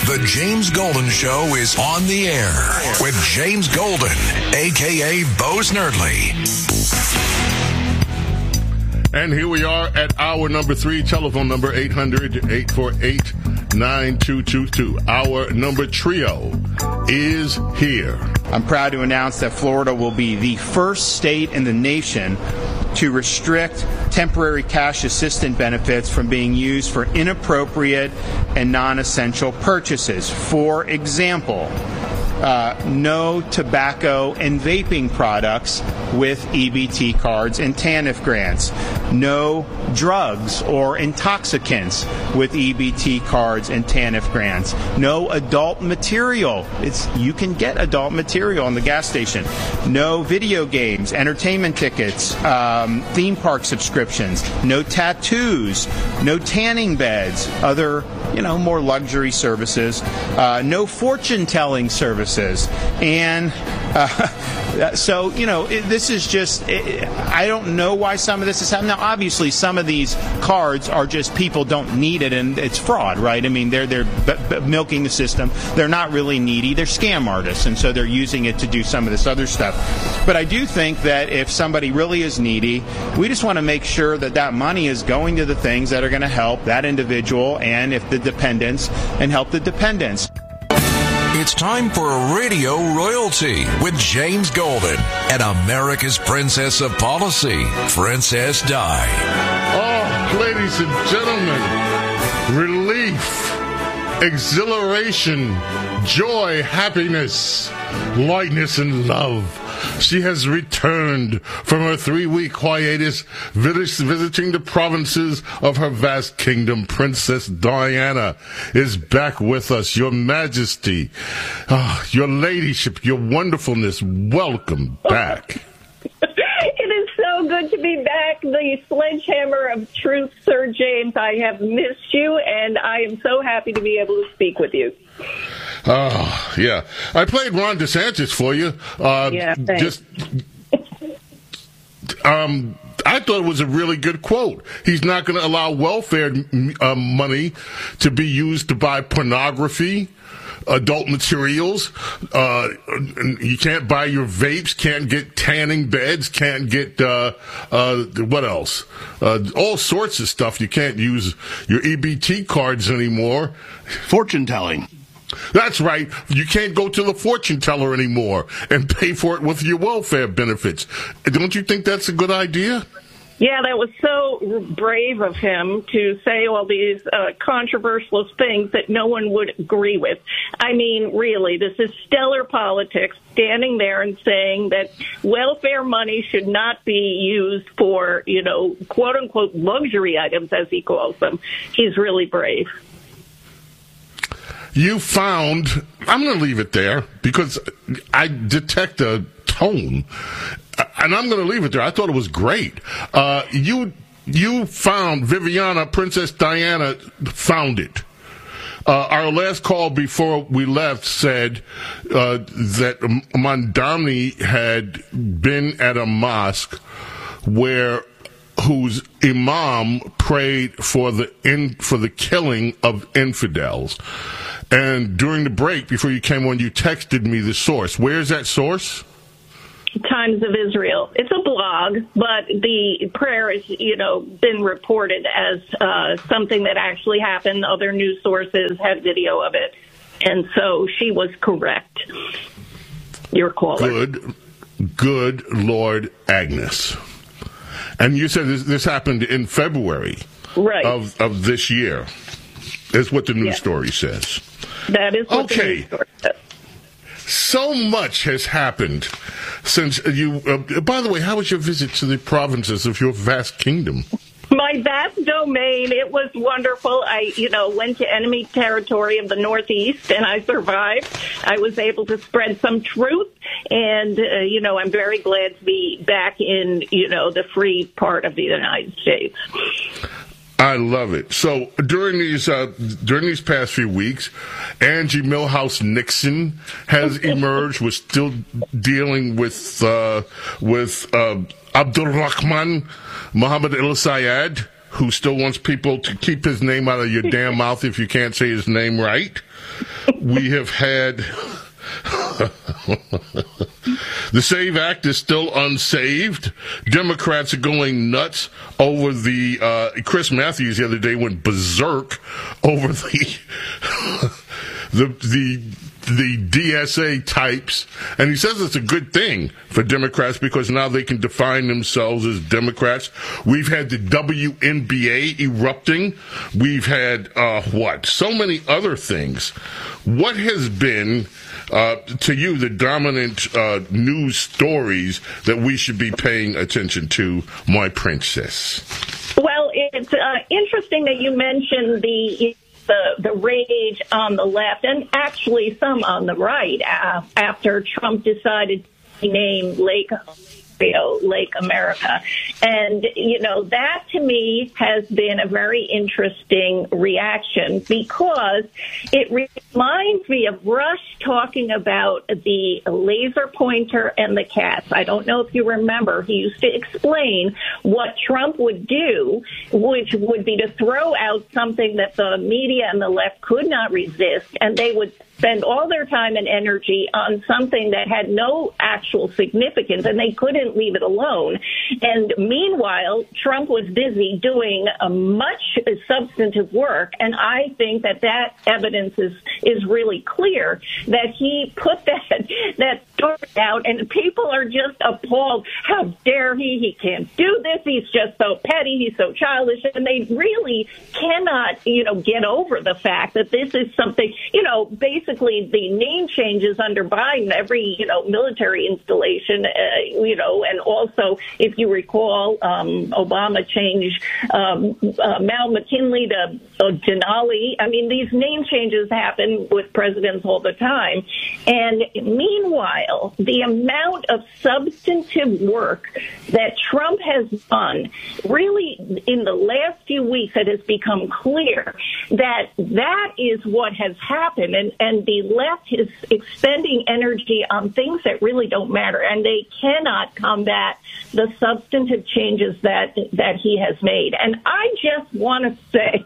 The James Golden Show is on the air with James Golden, a.k.a. Bo Snerdley. And here we are at hour number 3, telephone number 800-848-9222. Our number trio is here. I'm proud to announce that Florida will be the first state in the nation to restrict temporary cash assistance benefits from being used for inappropriate and non-essential purchases. For example, no tobacco and vaping products with EBT cards and TANF grants. No drugs or intoxicants with EBT cards and TANF grants. No adult material. You can get adult material in the gas station. No video games, entertainment tickets, theme park subscriptions. No tattoos. No tanning beds. Other, more luxury services. No fortune-telling services. And so, this is just, I don't know why some of this is happening. Now, obviously, some of these cards are just people don't need it, and it's fraud, right? I mean, they're milking the system. They're not really needy. They're scam artists, and so they're using it to do some of this other stuff. But I do think that if somebody really is needy, we just want to make sure that that money is going to the things that are going to help that individual and if the dependents, and help the dependents. It's time for Radio Royalty with James Golden and America's Princess of Policy, Princess Di. Oh, ladies and gentlemen, relief, exhilaration, joy, happiness, lightness, and love. She has returned from her 3-week hiatus, visiting the provinces of her vast kingdom. Princess Diana is back with us. Your Majesty, your ladyship, your wonderfulness, welcome back. It is so good to be back. The sledgehammer of truth, Sir James. I have missed you, and I am so happy to be able to speak with you. Oh, yeah. I played Ron DeSantis for you. Yeah, thanks. I thought it was a really good quote. He's not going to allow welfare money to be used to buy pornography, adult materials. You can't buy your vapes, can't get tanning beds, can't get, what else? All sorts of stuff. You can't use your EBT cards anymore. Fortune telling. That's right. You can't go to the fortune teller anymore and pay for it with your welfare benefits. Don't you think that's a good idea? Yeah, that was so brave of him to say all these controversial things that no one would agree with. I mean, really, this is stellar politics, standing there and saying that welfare money should not be used for, quote-unquote luxury items, as he calls them. He's really brave. You found, I'm going to leave it there because I detect a tone, and I'm going to leave it there. I thought it was great. You found, Viviana, Princess Diana found it. Our last call before we left said that Mandani had been at a mosque whose imam prayed for the killing of infidels. And during the break, before you came on, you texted me the source. Where's that source? Times of Israel. It's a blog, but the prayer has, been reported as something that actually happened. Other news sources had video of it. And so she was correct, your caller. Good Lord Agnes. And you said this happened in February of this year. Is what the news story says. That is what the news story says. So much has happened since you... by the way, how was your visit to the provinces of your vast kingdom? My vast domain, it was wonderful. I, went to enemy territory of the Northeast, and I survived. I was able to spread some truth, and, I'm very glad to be back in, the free part of the United States. I love it. So during these past few weeks, Angie Milhouse Nixon has emerged. We're still dealing with Abdulrahman Mohammed El-Sayed, who still wants people to keep his name out of your damn mouth if you can't say his name right. We have had the SAVE Act is still unsaved. Democrats are going nuts over the Chris Matthews the other day went berserk over the DSA types, and he says it's a good thing for Democrats because now they can define themselves as Democrats. We've had the WNBA erupting. We've had so many other things. What has been to you the dominant news stories that we should be paying attention to, my princess? Well, it's interesting that you mentioned the rage on the left, and actually some on the right, after Trump decided to name Lake America. And, that to me has been a very interesting reaction because it reminds me of Rush talking about the laser pointer and the cats. I don't know if you remember, he used to explain what Trump would do, which would be to throw out something that the media and the left could not resist, and they would spend all their time and energy on something that had no actual significance, and they couldn't leave it alone. And meanwhile, Trump was busy doing much substantive work, and I think that evidence is really clear that he put that story out, and people are just appalled. How dare he? He can't do this. He's just so petty. He's so childish, and they really cannot, get over the fact that this is something, basically the name changes under Biden, every, military installation, and also, if you recall, Obama changed Mal McKinley to Denali. I mean, these name changes happen with presidents all the time. And meanwhile, the amount of substantive work that Trump has done, really in the last few weeks, it has become clear that is what has happened. And the left is expending energy on things that really don't matter, and they cannot combat the substantive changes that he has made. And I just want to say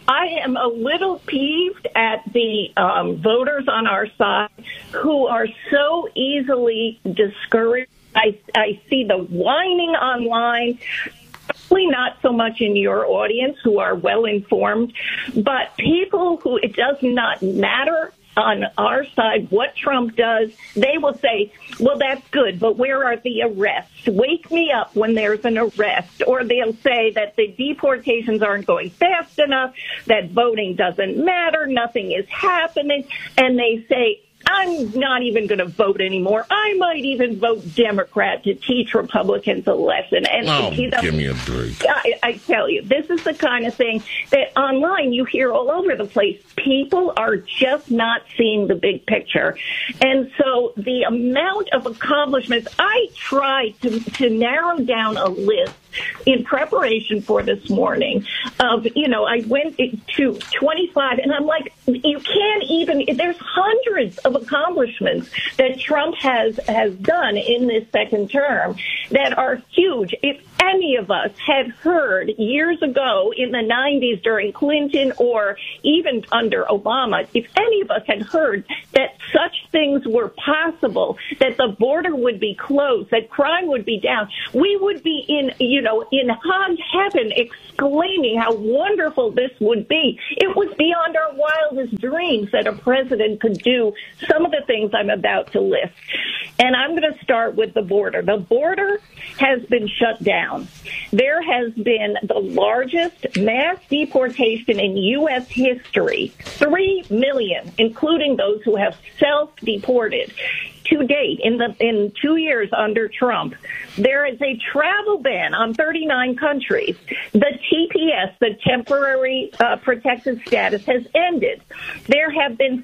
I am a little peeved at the voters on our side who are so easily discouraged. I see the whining online. Probably not so much in your audience who are well informed, but people who it does not matter on our side what Trump does, they will say, well, that's good, but where are the arrests? Wake me up when there's an arrest. Or they'll say that the deportations aren't going fast enough, that voting doesn't matter, nothing is happening, and they say, I'm not even going to vote anymore. I might even vote Democrat to teach Republicans a lesson. And give me a break. I tell you, this is the kind of thing that online you hear all over the place. People are just not seeing the big picture. And so the amount of accomplishments, I tried to narrow down a list in preparation for this morning of, I went to 25, and I'm like, you can't even, there's hundreds of accomplishments that Trump has done in this second term that are huge. If any of us had heard years ago in the 90s during Clinton or even under Obama, if any of us had heard that such things were possible, that the border would be closed, that crime would be down, we would be in hog heaven exclaiming how wonderful this would be. It was beyond our wildest dreams that a president could do some of the things I'm about to list. And I'm going to start with the border. The border has been shut down. There has been the largest mass deportation in U.S. history, 3 million, including those who have self-deported. To date, in 2 years under Trump, there is a travel ban on 39 countries. The TPS, the temporary protected status, has ended. There have been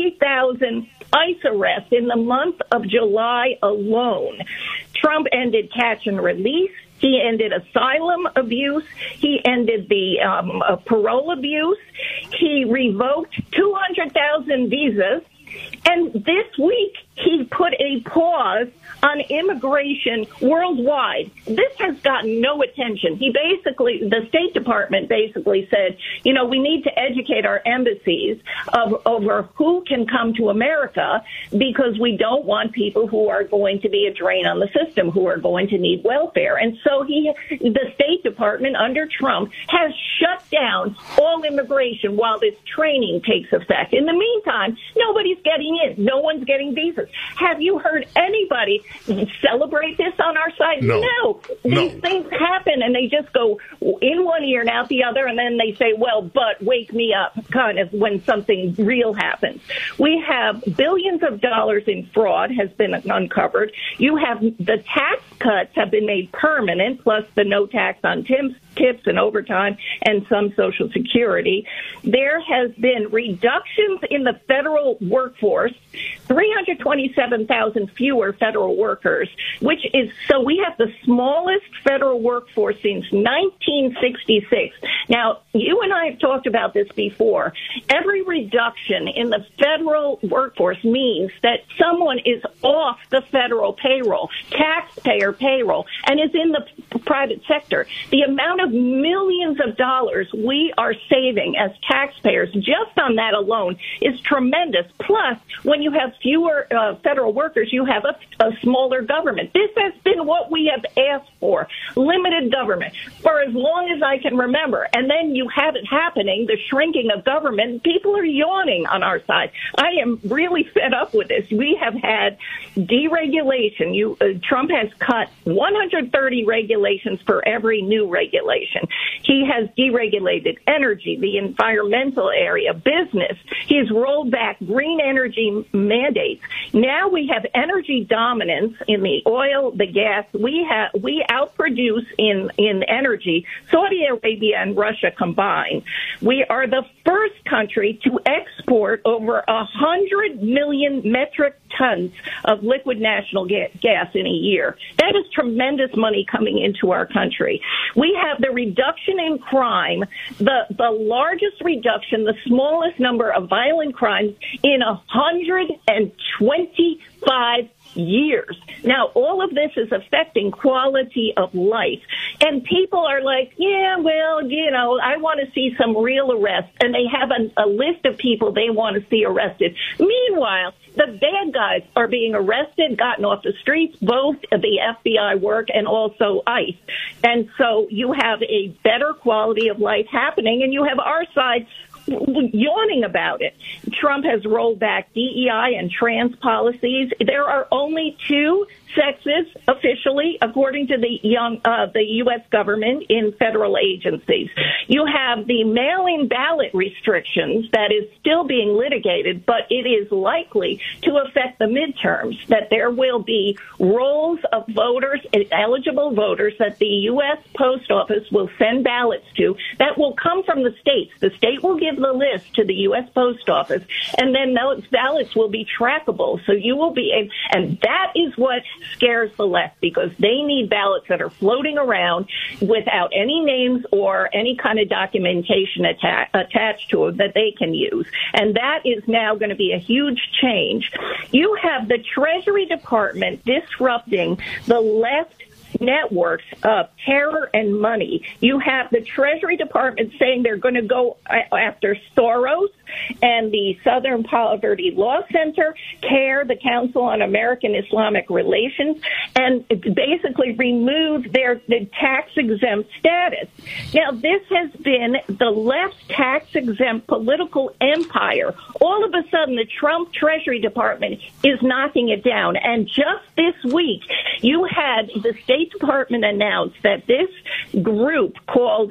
50,000 ICE arrests in the month of July alone. Trump ended catch and release. He ended asylum abuse. He ended the parole abuse. He revoked 200,000 visas. And this week, he put a pause on immigration worldwide. This has gotten no attention. The State Department basically said, we need to educate our embassies over who can come to America, because we don't want people who are going to be a drain on the system, who are going to need welfare. And so the State Department under Trump has shut down all immigration while this training takes effect. In the meantime, nobody's getting in. No one's getting visas. Have you heard anybody celebrate this on our side? No. These things happen, and they just go in one ear and out the other, and then they say, well, but wake me up, kind of, when something real happens. We have billions of dollars in fraud has been uncovered. You have the tax cuts have been made permanent, plus the no tax on tips and overtime and some Social Security. There has been reductions in the federal workforce, 327,000 fewer federal workers, which is, so we have the smallest federal workforce since 1966. Now, you and I have talked about this before. Every reduction in the federal workforce means that someone is off the federal payroll, taxpayer payroll, and is in the private sector. The amount of millions of dollars we are saving as taxpayers just on that alone is tremendous. Plus, when you have fewer federal workers, you have a smaller government. This has been what we have asked for, limited government, for as long as I can remember. And then you have it happening, the shrinking of government. People are yawning on our side. I am really fed up with this. We have had deregulation. Trump has cut 130 regulations for every new regulation. He has deregulated energy, the environmental area, business. He's rolled back green energy mandates. Now we have energy dominance in the oil, the gas. We outproduce in energy Saudi Arabia and Russia combined. We are the first country to export over 100 million metric tons of liquid natural gas in a year. That is tremendous money coming into our country. We have the reduction in crime, the largest reduction, the smallest number of violent crimes in 125 years. Now, all of this is affecting quality of life. And people are like, yeah, well, I want to see some real arrests. And they have a list of people they want to see arrested. Meanwhile, the bad guys are being arrested, gotten off the streets, both the FBI work and also ICE. And so you have a better quality of life happening, and you have our side yawning about it. Trump has rolled back DEI and trans policies. There are only two sexes officially, according to the U.S. government, in federal agencies. You have the mail-in ballot restrictions that is still being litigated, but it is likely to affect the midterms, that there will be rolls of voters, eligible voters, that the U.S. Post Office will send ballots to that will come from the states. The state will give the list to the U.S. Post Office, and then those ballots will be trackable. So you will be able, and that is what scares the left, because they need ballots that are floating around without any names or any kind of documentation attached to them that they can use. And that is now going to be a huge change. You have the Treasury Department disrupting the left networks of terror and money. You have the Treasury Department saying they're going to go after Soros and the Southern Poverty Law Center, CARE, the Council on American Islamic Relations, and basically remove their tax-exempt status. Now, this has been the left's tax-exempt political empire. All of a sudden, the Trump Treasury Department is knocking it down. And just this week, you had the State Department announce that this group called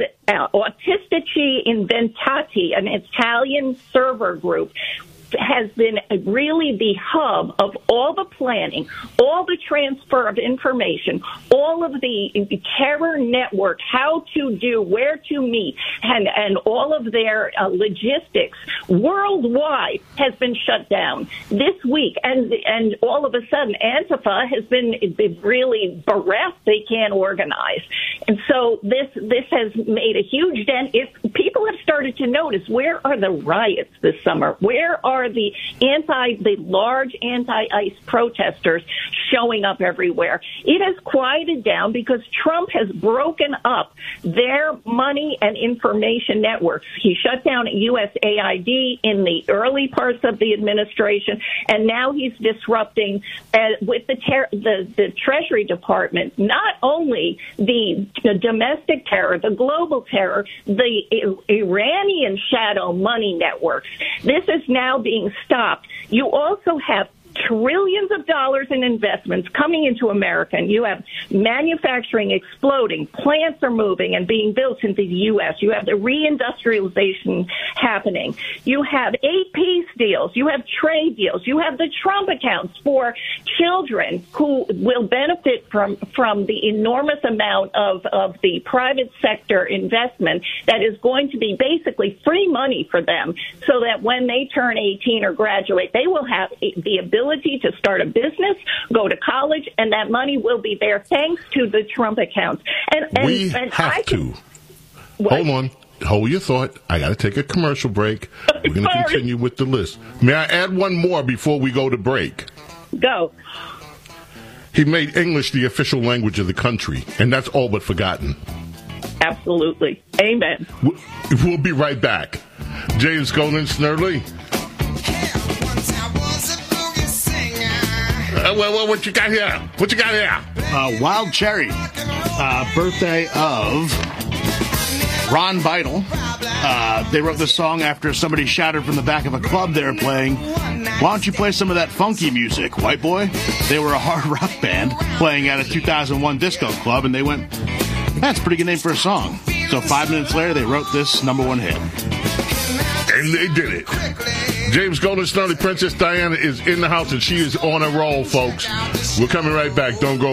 Autistici Inventati, an Italian server group, has been really the hub of all the planning, all the transfer of information, all of the terror network, how to do, where to meet, and all of their logistics worldwide has been shut down this week. And all of a sudden, Antifa has been really bereft. They can't organize. And so this has made a huge dent. If people have started to notice, where are the riots this summer? Where are for the large anti-ICE protesters showing up everywhere. It has quieted down because Trump has broken up their money and information networks. He shut down USAID in the early parts of the administration, and now he's disrupting with the Treasury Department, not only the domestic terror, the global terror, the Iranian shadow money networks. This is now being stopped. You also have trillions of dollars in investments coming into America, and you have manufacturing exploding. Plants are moving and being built into the U.S. You have the reindustrialization happening. You have peace deals. You have trade deals. You have the Trump accounts for children who will benefit from the enormous amount of the private sector investment that is going to be basically free money for them, so that when they turn 18 or graduate, they will have the ability to start a business, go to college, and that money will be there thanks to the Trump accounts. Hold on. Hold your thought. I got to take a commercial break. We're going to continue with the list. May I add one more before we go to break? Go. He made English the official language of the country, and that's all but forgotten. Absolutely. Amen. We'll be right back. James Golden, Snerdley. What you got here? What you got here? Wild Cherry, birthday of Ron Vital. They wrote this song after somebody shouted from the back of a club they were playing, "Why don't you play some of that funky music, white boy?" They were a hard rock band playing at a 2001 disco club, and they went, "That's a pretty good name for a song." So 5 minutes later, they wrote this #1 hit. And they did it. James Golden, Snerdley. Princess Diana is in the house, and she is on a roll, folks. We're coming right back. Don't go